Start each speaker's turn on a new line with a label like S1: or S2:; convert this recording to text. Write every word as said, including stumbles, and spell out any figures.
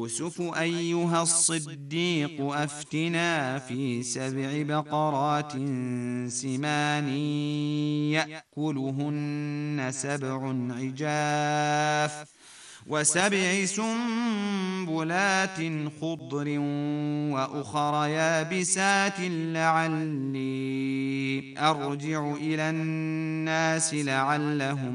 S1: يوسف أيها الصديق أفتنا في سبع بقرات سمان يأكلهن سبع عجاف وسبع سنبلات خضر وأخر يابسات لعلي أرجع إلى الناس لعلهم